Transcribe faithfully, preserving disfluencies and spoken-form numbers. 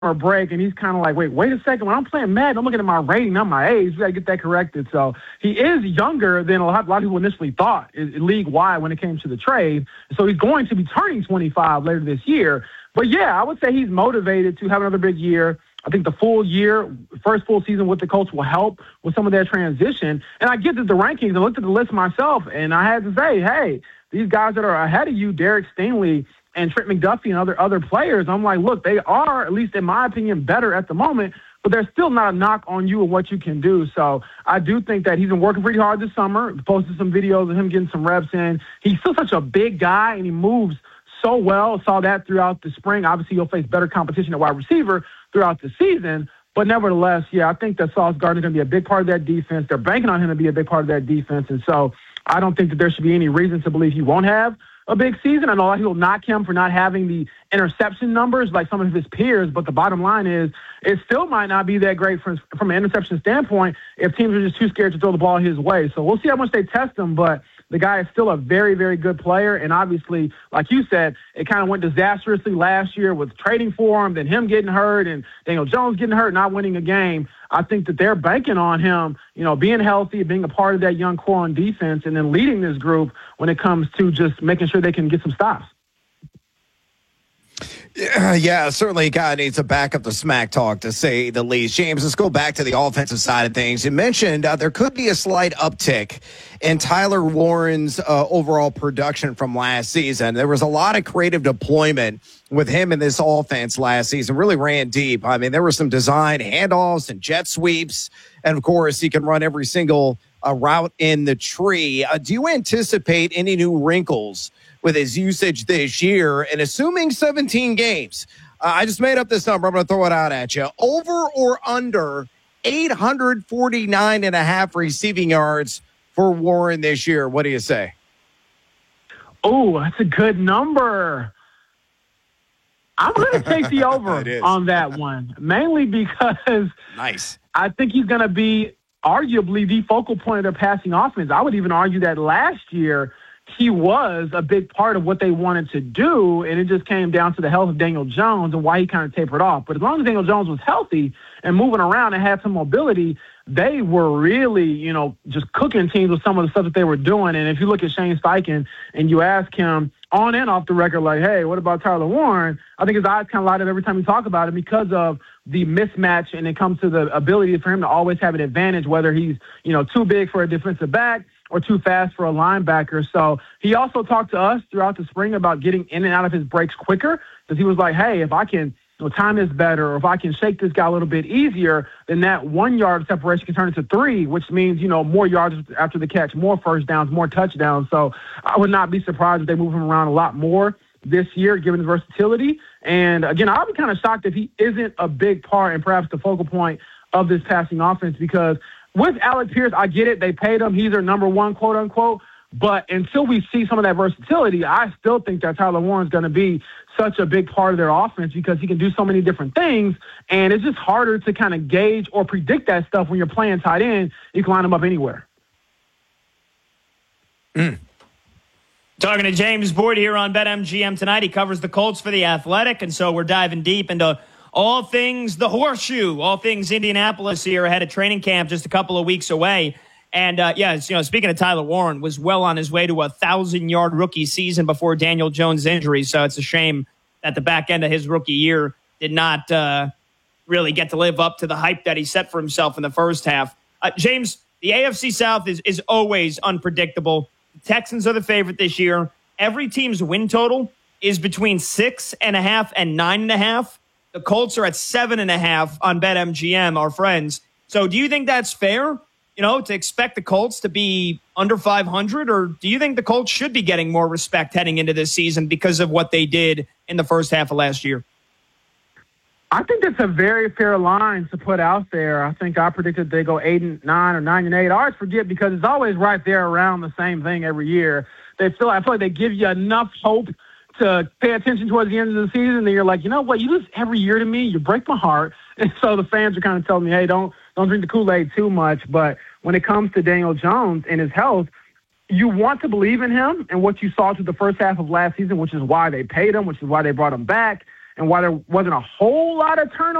summer break, and he's kind of like, wait, wait a second. When I'm playing Madden, I'm looking at my rating, not my age. We got to get that corrected. So he is younger than a lot, a lot of people initially thought league-wide when it came to the trade. So he's going to be turning twenty-five later this year. But, yeah, I would say he's motivated to have another big year. I think the full year, first full season with the Colts will help with some of their transition. And I get that the rankings, I looked at the list myself, and I had to say, hey, these guys that are ahead of you, Derek Stingley and Trent McDuffie and other other players, I'm like, look, they are, at least in my opinion, better at the moment, but there's still not a knock on you and what you can do. So I do think that he's been working pretty hard this summer, posted some videos of him getting some reps in. He's still such a big guy, and he moves so well. Saw that throughout the spring. Obviously, he'll face better competition at wide receiver throughout the season. But nevertheless, yeah, I think that Sauce Gardner is going to be a big part of that defense. They're banking on him to be a big part of that defense. And so I don't think that there should be any reason to believe he won't have a big season. I know a lot of people knock him for not having the interception numbers like some of his peers, but the bottom line is it still might not be that great from, from an interception standpoint if teams are just too scared to throw the ball his way. So we'll see how much they test him, but the guy is still a very, very good player. And obviously, like you said, it kind of went disastrously last year with trading for him, then him getting hurt and Daniel Jones getting hurt, not winning a game. I think that they're banking on him, you know, being healthy, being a part of that young core on defense, and then leading this group when it comes to just making sure they can get some stops. Yeah, yeah, certainly a guy needs to back up the smack talk, to say the least. James, let's go back to the offensive side of things. You mentioned uh, there could be a slight uptick in Tyler Warren's uh, overall production from last season. There was a lot of creative deployment with him in this offense last season, really ran deep. I mean, there were some design handoffs and jet sweeps, and, of course, he can run every single uh, route in the tree. Uh, do you anticipate any new wrinkles with his usage this year? And assuming seventeen games, uh, I just made up this number. I'm going to throw it out at you. Over or under eight hundred forty-nine and a half receiving yards for Warren this year. What do you say? Oh, that's a good number. I'm going to take the over on that one, mainly because nice. I think he's going to be arguably the focal point of their passing offense. I would even argue that last year he was a big part of what they wanted to do, and it just came down to the health of Daniel Jones and why he kind of tapered off. But as long as Daniel Jones was healthy and moving around and had some mobility, they were really, you know, just cooking teams with some of the stuff that they were doing. And if you look at Shane Steichen and you ask him on and off the record, like, hey, what about Tyler Warren? I think his eyes kind of light up every time we talk about it because of the mismatch, and it comes to the ability for him to always have an advantage, whether he's, you know, too big for a defensive back or too fast for a linebacker. So he also talked to us throughout the spring about getting in and out of his breaks quicker, because he was like, hey, if I can, you know, time this better, or if I can shake this guy a little bit easier, then that one yard separation can turn into three, which means, you know, more yards after the catch, more first downs, more touchdowns. So I would not be surprised if they move him around a lot more this year, given his versatility. And again, I'll be kind of shocked if he isn't a big part and perhaps the focal point of this passing offense, because with Alec Pierce, I get it. They paid him. He's their number one, quote unquote. But until we see some of that versatility, I still think that Tyler Warren's going to be such a big part of their offense because he can do so many different things. And it's just harder to kind of gauge or predict that stuff when you're playing tight end. You can line him up anywhere. Mm. Talking to James Boyd here on BetMGM tonight. He covers the Colts for The Athletic, and so we're diving deep into all things the horseshoe, all things Indianapolis here ahead of training camp just a couple of weeks away. And, uh, yeah, you know, speaking of Tyler Warren, was well on his way to a one thousand-yard rookie season before Daniel Jones' injury, so it's a shame that the back end of his rookie year did not uh, really get to live up to the hype that he set for himself in the first half. Uh, James, the A F C South is, is always unpredictable. The Texans are the favorite this year. Every team's win total is between six and a half and nine and a half. The Colts are at seven and a half on BetMGM, our friends. So do you think that's fair, you know, to expect the Colts to be under five hundred, or do you think the Colts should be getting more respect heading into this season because of what they did in the first half of last year? I think that's a very fair line to put out there. I think I predicted they go eight and nine or nine and eight. I always forget because it's always right there around the same thing every year. They feel I feel like they give you enough hope to pay attention towards the end of the season, and you're like, you know what, you lose every year to me, you break my heart. And so the fans are kind of telling me, hey, don't don't drink the Kool-Aid too much. But when it comes to Daniel Jones and his health, you want to believe in him and what you saw through the first half of last season, which is why they paid him, which is why they brought him back, and while there wasn't a whole lot of turnover,